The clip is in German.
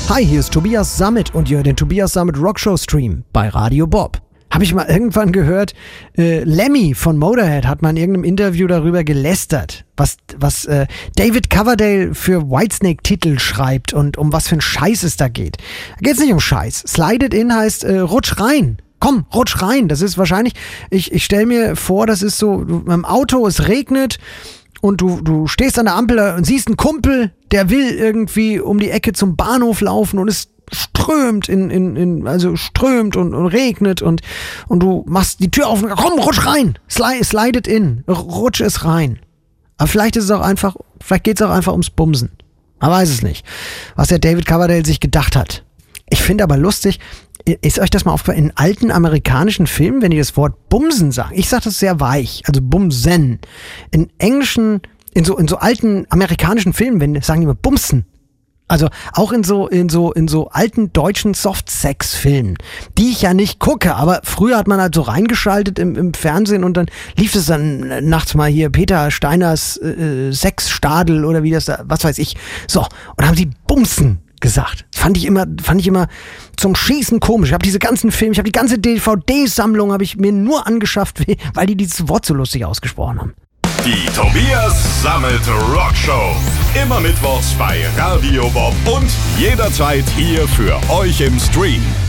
Hi, hier ist Tobias Sammet und ihr hört den Tobias Sammet Rockshow Stream bei Radio Bob. Habe ich mal irgendwann gehört, Lemmy von Motorhead hat mal in irgendeinem Interview darüber gelästert, was David Coverdale für Whitesnake-Titel schreibt und um was für ein Scheiß es da geht. Da geht es nicht um Scheiß. Slide It In heißt rutsch rein. Komm, rutsch rein. Das ist wahrscheinlich, ich stelle mir vor, das ist so, im Auto, es regnet und du stehst an der Ampel und siehst einen Kumpel, der will irgendwie um die Ecke zum Bahnhof laufen und es strömt strömt und regnet und du machst die Tür auf und komm, rutsch rein. Slide it in. Rutsch es rein. Aber vielleicht geht's auch einfach ums Bumsen. Man weiß es nicht. Was der David Coverdale sich gedacht hat. Ich finde aber lustig, ist euch das mal aufgefallen, in alten amerikanischen Filmen, wenn die das Wort Bumsen sagen, ich sage das sehr weich, also Bumsen. In englischen, in so alten amerikanischen Filmen, sagen die immer Bumsen. Also auch in so alten deutschen Soft-Sex-Filmen, die ich ja nicht gucke, aber früher hat man halt so reingeschaltet im Fernsehen und dann lief es dann nachts mal hier Peter Steiners Sexstadel oder wie das da, was weiß ich. So, und haben sie Bumsen gesagt. Fand ich immer zum Schießen komisch. Ich habe diese ganzen Filme, ich habe die ganze DVD-Sammlung habe ich mir nur angeschafft, weil die dieses Wort so lustig ausgesprochen haben. Die Tobias Sammet Rockshow. Immer mittwochs bei Radio Bob und jederzeit hier für euch im Stream.